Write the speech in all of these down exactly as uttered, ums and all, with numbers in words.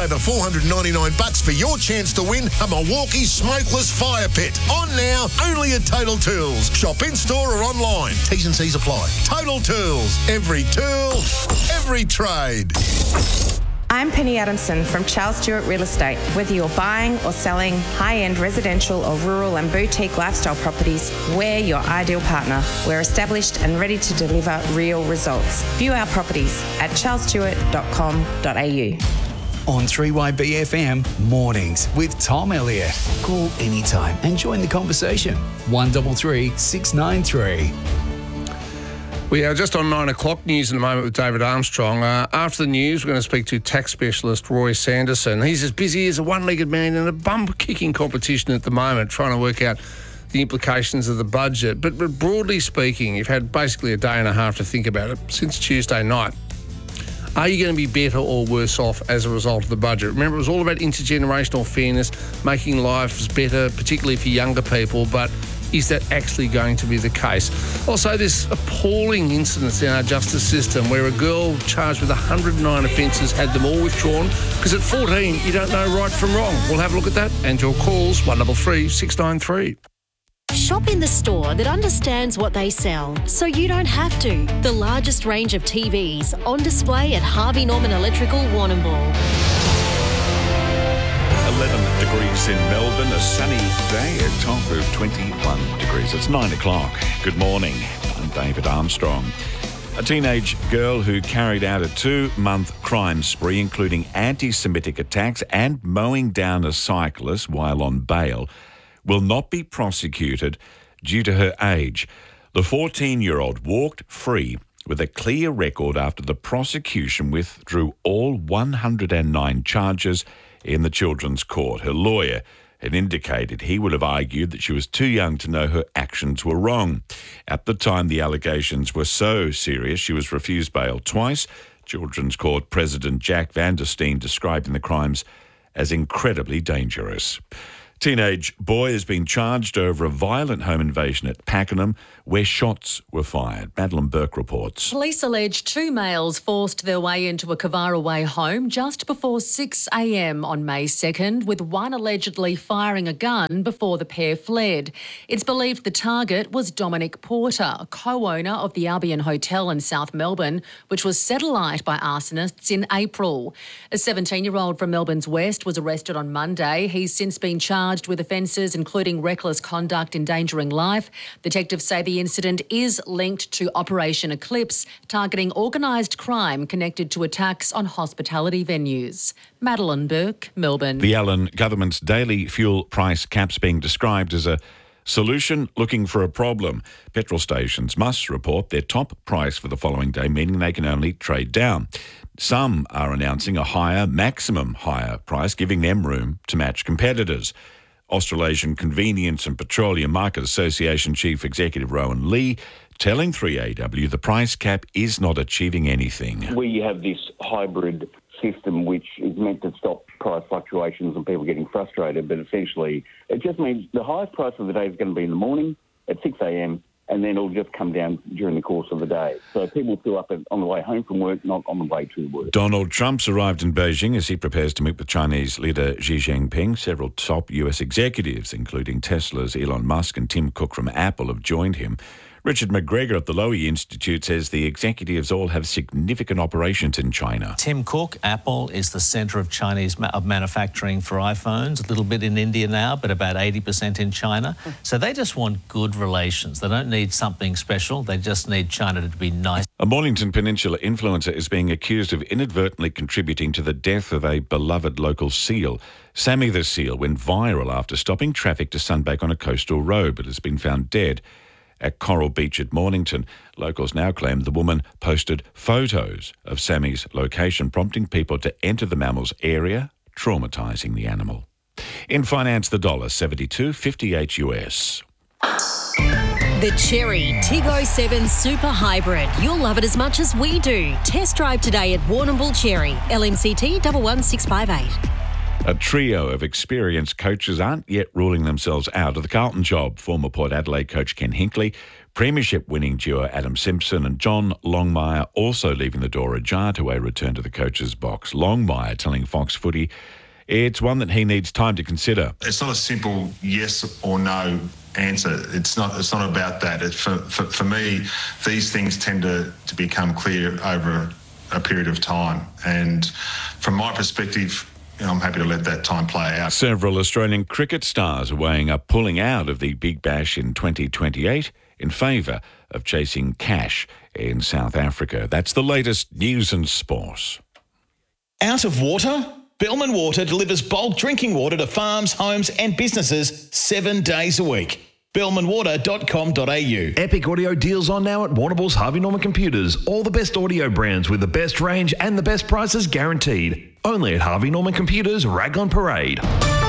the four hundred ninety-nine bucks for your chance to win a Milwaukee smokeless fire pit. On now, only at Total Tools. Shop in-store or online. T's and C's apply. Total Tools. Every tool, every trade. I'm Penny Adamson from Charles Stewart Real Estate. Whether you're buying or selling high-end residential or rural and boutique lifestyle properties, we're your ideal partner. We're established and ready to deliver real results. View our properties at charles stewart dot com dot a u. On three Y B F M, mornings with Tom Elliott. Call anytime and join the conversation. one three three, six nine three. We are just on nine o'clock news in a moment with David Armstrong. Uh, after the news, we're going to speak to tax specialist Roy Sanderson. He's as busy as a one-legged man in a bum-kicking competition at the moment, trying to work out the implications of the budget. But, but broadly speaking, you've had basically a day and a half to think about it since Tuesday night. Are you going to be better or worse off as a result of the budget? Remember, it was all about intergenerational fairness, making lives better, particularly for younger people, but is that actually going to be the case? Also, this appalling incidents in our justice system where a girl charged with one hundred nine offences had them all withdrawn because at fourteen you don't know right from wrong. We'll have a look at that and your calls, one three three, six nine three. Shop in the store that understands what they sell, so you don't have to. The largest range of T Vs on display at Harvey Norman Electrical, Warrnambool. eleven degrees in Melbourne, a sunny day, a top of twenty-one degrees. It's nine o'clock. Good morning. I'm David Armstrong. A teenage girl who carried out a two-month crime spree, including anti-Semitic attacks and mowing down a cyclist while on bail, will not be prosecuted due to her age. The fourteen-year-old walked free with a clear record after the prosecution withdrew all one hundred nine charges in the Children's Court. Her lawyer had indicated he would have argued that she was too young to know her actions were wrong. At the time, the allegations were so serious, she was refused bail twice. Children's Court President Jack Vandersteen describing the crimes as incredibly dangerous. Teenage boy has been charged over a violent home invasion at Pakenham where shots were fired. Madeline Burke reports. Police allege two males forced their way into a Kavara Way home just before six a m on May second, with one allegedly firing a gun before the pair fled. It's believed the target was Dominic Porter, co-owner of the Albion Hotel in South Melbourne, which was set alight by arsonists in April. A seventeen-year-old from Melbourne's West was arrested on Monday. He's since been charged with offences including reckless conduct endangering life. Detectives say the incident is linked to Operation Eclipse, targeting organised crime connected to attacks on hospitality venues. Madeline Burke, Melbourne. The Allen government's daily fuel price cap's being described as a solution looking for a problem. Petrol stations must report their top price for the following day, meaning they can only trade down. Some are announcing a higher, maximum higher price, giving them room to match competitors. Australasian Convenience and Petroleum Market Association Chief Executive Rowan Lee telling three A W the price cap is not achieving anything. We have this hybrid system which is meant to stop price fluctuations and people getting frustrated, but essentially it just means the highest price of the day is going to be in the morning at six a m and then it'll just come down during the course of the day. So people fill up on the way home from work, not on the way to work. Donald Trump's arrived in Beijing as he prepares to meet with Chinese leader Xi Jinping. Several top U S executives, including Tesla's Elon Musk and Tim Cook from Apple, have joined him. Richard McGregor at the Lowy Institute says the executives all have significant operations in China. Tim Cook, Apple is the centre of Chinese ma- of manufacturing for iPhones, a little bit in India now, but about eighty percent in China. So they just want good relations. They don't need something special. They just need China to be nice. A Mornington Peninsula influencer is being accused of inadvertently contributing to the death of a beloved local seal. Sammy the seal went viral after stopping traffic to sunbake on a coastal road, but has been found dead at Coral Beach at Mornington. Locals now claim the woman posted photos of Sammy's location, prompting people to enter the mammal's area, traumatising the animal. In finance, the dollar, seventy-two fifty-eight U S. The Chery Tiggo seven Super Hybrid. You'll love it as much as we do. Test drive today at Warrnambool Chery. L M C T one one six five eight. A trio of experienced coaches aren't yet ruling themselves out of the Carlton job. Former Port Adelaide coach Ken Hinkley Premiership-winning duo Adam Simpson and John Longmire also leaving the door ajar to a return to the coach's box. Longmire telling Fox Footy it's one that he needs time to consider. It's not a simple yes or no answer. It's not It's not about that. It, for, for, for me, these things tend to, to become clear over a period of time. And from my perspective, you know, I'm happy to let that time play out. Several Australian cricket stars are weighing up pulling out of the Big Bash in twenty twenty-eight in favour of chasing cash in South Africa. That's the latest news and sport. Out of water? Bellman Water delivers bulk drinking water to farms, homes and businesses seven days a week. bellman water dot com dot a u. Epic Audio deals on now at Warrnambool's Harvey Norman Computers. All the best audio brands with the best range and the best prices guaranteed. Only at Harvey Norman Computers, Raglan Parade.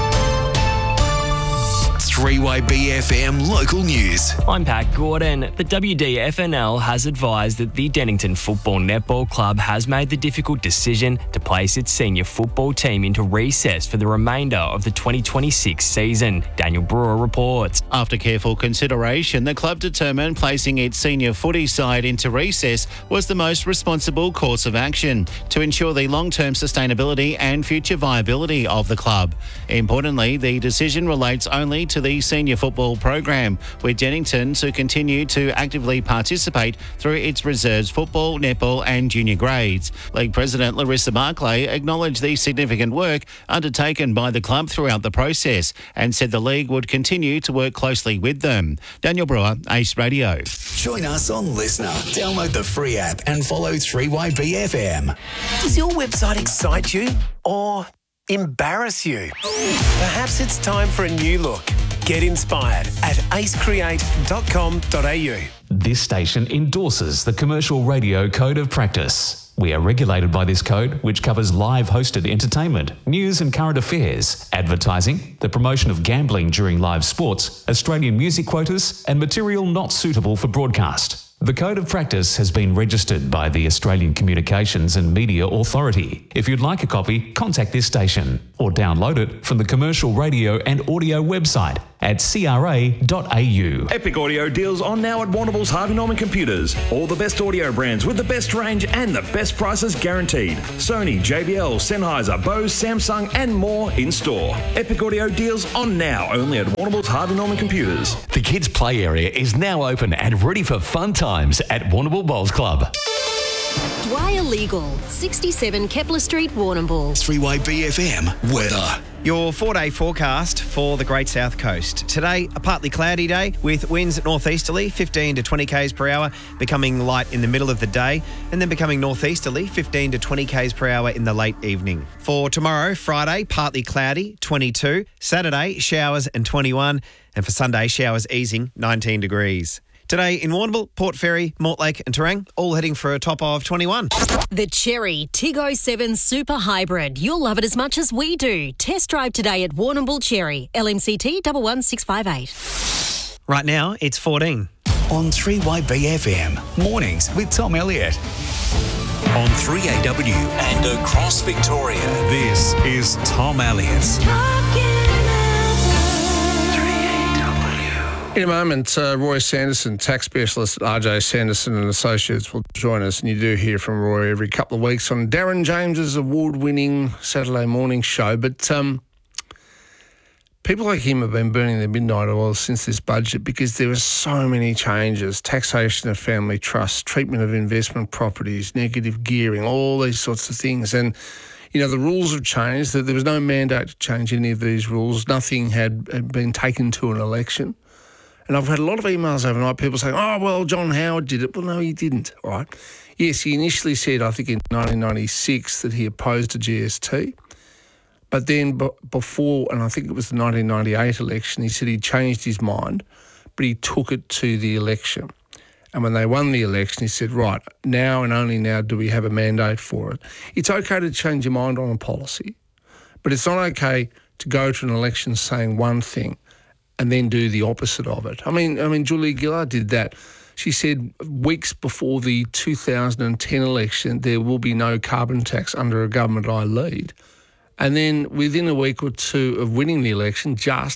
three Y B F M local news. I'm Pat Gordon. The W D F N L has advised that the Dennington Football Netball Club has made the difficult decision to place its senior football team into recess for the remainder of the twenty twenty-six season. Daniel Brewer reports. After careful consideration, the club determined placing its senior footy side into recess was the most responsible course of action to ensure the long-term sustainability and future viability of the club. Importantly, the decision relates only to the senior football program, with Dennington to continue to actively participate through its reserves football, netball and junior grades. League President Larissa Barclay acknowledged the significant work undertaken by the club throughout the process and said the league would continue to work closely with them. Daniel Brewer, Ace Radio. Join us on Listener. Download the free app and follow three Y B F M. Does your website excite you or embarrass you? Perhaps it's time for a new look. Get inspired at ace create dot com dot a u. This station endorses the Commercial Radio Code of Practice. We are regulated by this code, which covers live hosted entertainment, news and current affairs, advertising, the promotion of gambling during live sports, Australian music quotas, and material not suitable for broadcast. The Code of Practice has been registered by the Australian Communications and Media Authority. If you'd like a copy, contact this station or download it from the Commercial Radio and Audio website at c r a dot a u. Epic Audio deals on now at Warrnambool's Harvey Norman Computers. All the best audio brands with the best range and the best prices guaranteed. Sony, J B L, Sennheiser, Bose, Samsung and more in store. Epic Audio deals on now only at Warrnambool's Harvey Norman Computers. The kids' play area is now open and ready for fun times at Warrnambool Bowls Club. Dwyer Legal, sixty-seven Kepler Street, Warrnambool. three Y B F M weather. Your four-day forecast for the Great South Coast. Today, a partly cloudy day with winds northeasterly, fifteen to twenty k's per hour, becoming light in the middle of the day, and then becoming northeasterly, fifteen to twenty k's per hour in the late evening. For tomorrow, Friday, partly cloudy, twenty-two. Saturday, showers and twenty-one. And for Sunday, showers easing, nineteen degrees. Today in Warrnambool, Port Fairy, Mortlake and Terang, all heading for a top of twenty-one. The Cherry Tig oh seven Super Hybrid. You'll love it as much as we do. Test drive today at Warrnambool Cherry. L M C T one one six five eight. Right now, it's fourteen. On three Y B F M, mornings with Tom Elliott. On three A W and across Victoria, this is Tom Elliott. In a moment, uh, Roy Sanderson, tax specialist at R J Sanderson and Associates, will join us, and you do hear from Roy every couple of weeks on Darren James's award-winning Saturday morning show. But um, people like him have been burning their midnight oil since this budget because there are so many changes: taxation of family trusts, treatment of investment properties, negative gearing, all these sorts of things. And you know, the rules have changed. That there was no mandate to change any of these rules. Nothing had, had been taken to an election. And I've had a lot of emails overnight, people saying, oh, well, John Howard did it. Well, no, he didn't, all right? Yes, he initially said, I think in nineteen ninety-six, that he opposed a G S T. But then b- before, and I think it was the nineteen ninety-eight election, he said he changed his mind, but he took it to the election. And when they won the election, he said, right, now and only now do we have a mandate for it. It's okay to change your mind on a policy, but it's not okay to go to an election saying one thing and then do the opposite of it. I mean, I mean, Julia Gillard did that. She said weeks before the two thousand ten election, there will be no carbon tax under a government I lead. And then within a week or two of winning the election, just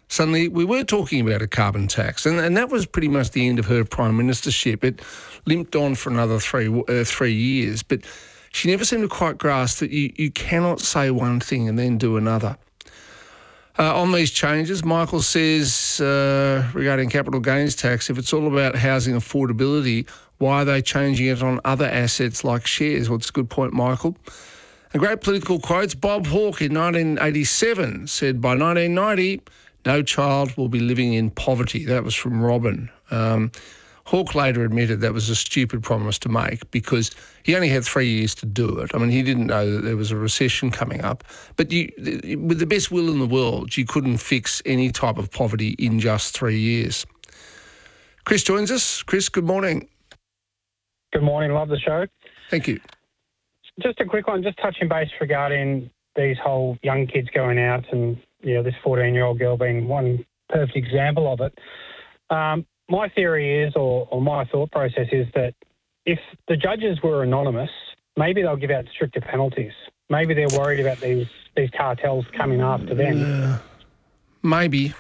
suddenly we were talking about a carbon tax, and, and that was pretty much the end of her prime ministership. It limped on for another three uh, three years, but she never seemed to quite grasp that you, you cannot say one thing and then do another. Uh, on these changes, Michael says uh, regarding capital gains tax, if it's all about housing affordability, why are they changing it on other assets like shares? Well, it's a good point, Michael. And great political quotes. Bob Hawke in nineteen eighty-seven said, by nineteen ninety, no child will be living in poverty. That was from Robin. Um, Hawke later admitted that was a stupid promise to make because he only had three years to do it. I mean, he didn't know that there was a recession coming up. But you, with the best will in the world, you couldn't fix any type of poverty in just three years. Chris joins us. Chris, good morning. Good morning. Love the show. Thank you. Just a quick one, just touching base regarding these whole young kids going out and, you know, this fourteen-year-old girl being one perfect example of it. Um, my theory is, or, or my thought process is that if the judges were anonymous, maybe they'll give out stricter penalties. Maybe they're worried about these, these cartels coming after them. Uh, maybe.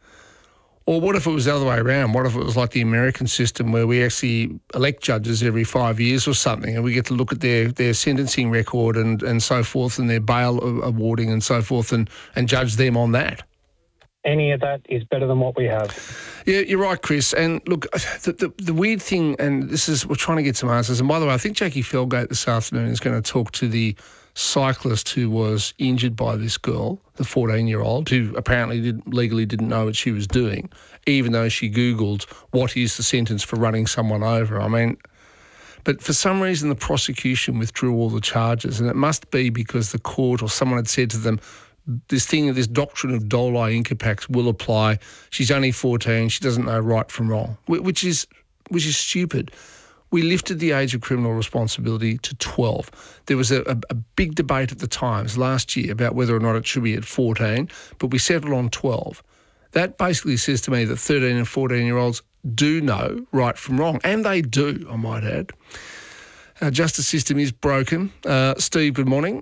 Or what if it was the other way around? What if it was like the American system where we actually elect judges every five years or something and we get to look at their, their sentencing record and, and so forth and their bail awarding and so forth and, and judge them on that? Any of that is better than what we have. Yeah, you're right, Chris. And look, the, the, the weird thing, and this is, we're trying to get some answers. And by the way, I think Jackie Felgate this afternoon is going to talk to the cyclist who was injured by this girl, the fourteen-year-old, who apparently did, legally didn't know what she was doing, even though she Googled what is the sentence for running someone over. I mean, but for some reason the prosecution withdrew all the charges, and it must be because the court or someone had said to them, this thing, this doctrine of doli incapax will apply. She's only fourteen. She doesn't know right from wrong, which is which is stupid. We lifted the age of criminal responsibility to twelve. There was a, a, a big debate at the Times last year about whether or not it should be at fourteen, but we settled on twelve. That basically says to me that thirteen and fourteen-year-olds do know right from wrong, and they do, I might add. Our justice system is broken. Uh, Steve, good morning.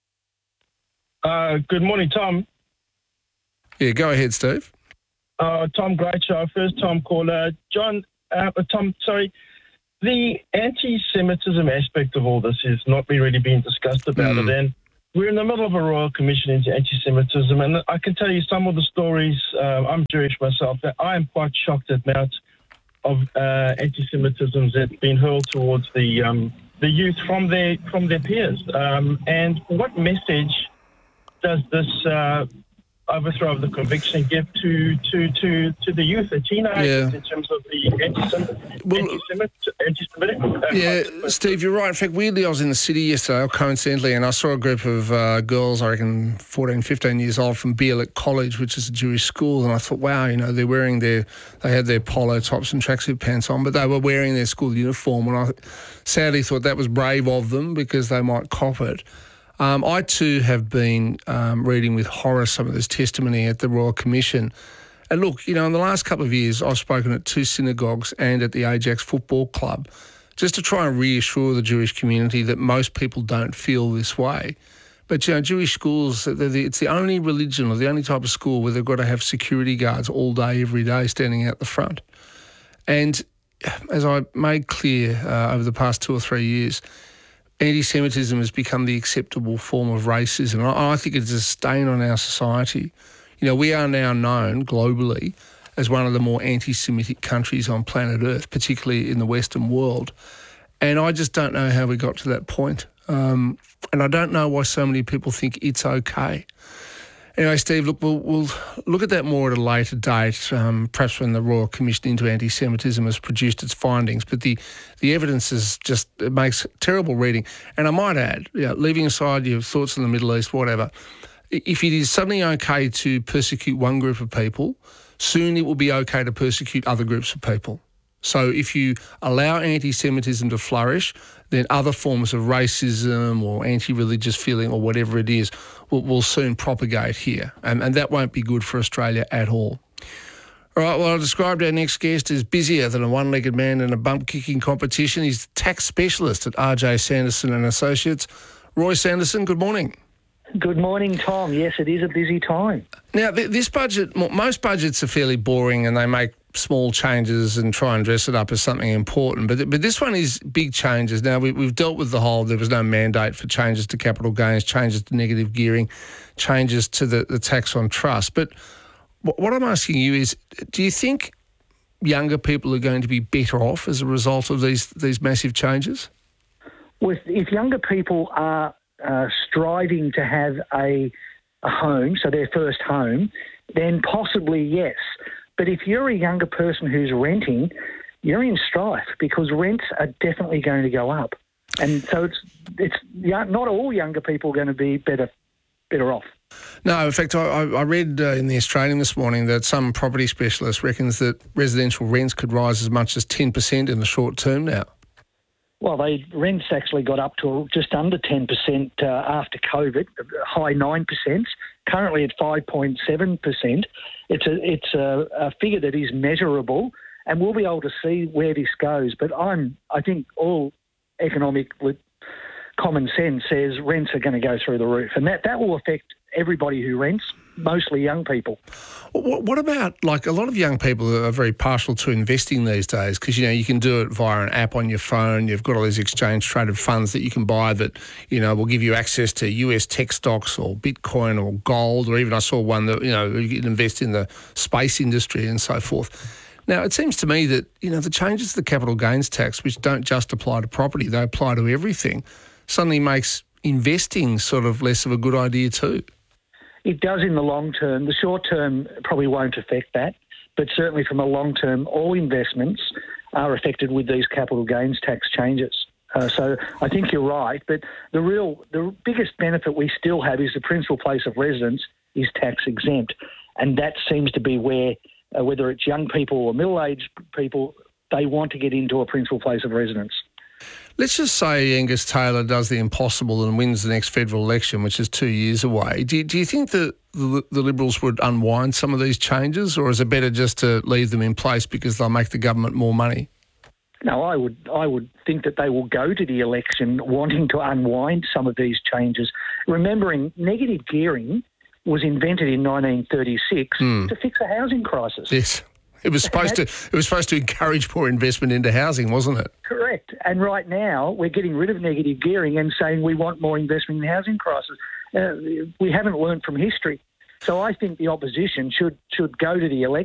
Uh, good morning, Tom. Yeah, go ahead, Steve. Uh, Tom, great show. First time caller. John, uh, Tom, sorry. The anti-Semitism aspect of all this is not really being discussed about mm. it. And we're in the middle of a royal commission into anti-Semitism. And I can tell you some of the stories. Uh, I'm Jewish myself. That I am quite shocked at the amount of uh, anti-Semitism that's been hurled towards the um, the youth from their, from their peers. Um, and what message does this uh, overthrow of the conviction give to to to, to the youth, the teenagers, yeah. in terms of the anti-Semitic? Well, anti-Semitic uh, yeah, Steve, you're right. In fact, weirdly, I was in the city yesterday, coincidentally, and I saw a group of uh, girls, I reckon fourteen, fifteen years old, from Bialik College, which is a Jewish school, and I thought, wow, you know, they're wearing their, they had their polo tops and tracksuit pants on, but they were wearing their school uniform, and I sadly thought that was brave of them because they might cop it. Um, I too have been um, reading with horror some of this testimony at the Royal Commission. And look, you know, in the last couple of years, I've spoken at two synagogues and at the Ajax Football Club just to try and reassure the Jewish community that most people don't feel this way. But, you know, Jewish schools, the, it's the only religion or the only type of school where they've got to have security guards all day, every day, standing out the front. And as I made clear uh, over the past two or three years, anti-Semitism has become the acceptable form of racism. I, I think it's a stain on our society. You know, we are now known globally as one of the more anti-Semitic countries on planet Earth, particularly in the Western world. And I just don't know how we got to that point. Um, and I don't know why so many people think it's okay. Anyway, Steve, look, we'll, we'll look at that more at a later date, um, perhaps when the Royal Commission into Anti-Semitism has produced its findings. But the, the evidence is just, it makes terrible reading. And I might add, you know, leaving aside your thoughts on the Middle East, whatever, if it is suddenly okay to persecute one group of people, soon it will be okay to persecute other groups of people. So if you allow anti-Semitism to flourish, then other forms of racism or anti-religious feeling or whatever it is will, will soon propagate here. And, and that won't be good for Australia at all. All right, well, I described our next guest as busier than a one-legged man in a bump-kicking competition. He's a tax specialist at R J Sanderson and Associates. Roy Sanderson, good morning. Good morning, Tom. Yes, it is a busy time. Now, th- this budget, mo- most budgets are fairly boring and they make small changes and try and dress it up as something important. But th- but this one is big changes. Now, we, we've dealt with the whole, there was no mandate for changes to capital gains, changes to negative gearing, changes to the, the tax on trust. But w- what I'm asking you is, do you think younger people are going to be better off as a result of these these massive changes? Well, if, if younger people are uh, striving to have a, a home, so their first home, then possibly yes. But if you're a younger person who's renting, you're in strife because rents are definitely going to go up. And so it's it's yeah, not all younger people are going to be better better off. No, in fact, I, I read uh, in The Australian this morning that some property specialist reckons that residential rents could rise as much as ten percent in the short term now. Well, they rents actually got up to just under ten percent uh, after COVID, high nine percent, currently at five point seven percent. It's a it's a, a figure that is measurable, and we'll be able to see where this goes. But I'm I think all economic common sense says rents are going to go through the roof, and that, that will affect everybody who rents, mostly young people. What, what about, like, a lot of young people are very partial to investing these days because, you know, you can do it via an app on your phone. You've got all these exchange-traded funds that you can buy that, you know, will give you access to U S tech stocks or Bitcoin or gold, or even I saw one that, you know, you can invest in the space industry and so forth. Now, it seems to me that, you know, the changes to the capital gains tax, which don't just apply to property, they apply to everything, suddenly makes investing sort of less of a good idea too. It does in the long term. The short term probably won't affect that, but certainly from a long term, all investments are affected with these capital gains tax changes. Uh, so I think you're right, but the real, the biggest benefit we still have is the principal place of residence is tax exempt, and that seems to be where, uh, whether it's young people or middle-aged people, they want to get into a principal place of residence. Let's just say Angus Taylor does the impossible and wins the next federal election, which is two years away. Do you, do you think that the, the Liberals would unwind some of these changes, or is it better just to leave them in place because they'll make the government more money? No, I would I would think that they will go to the election wanting to unwind some of these changes. Remembering negative gearing was invented in nineteen thirty-six Mm. to fix a housing crisis. Yes. It was supposed to it was supposed to encourage more investment into housing, wasn't it? Correct. And right now, we're getting rid of negative gearing and saying we want more investment in housing crisis. Uh, we haven't learned from history. So I think the opposition should should go to the election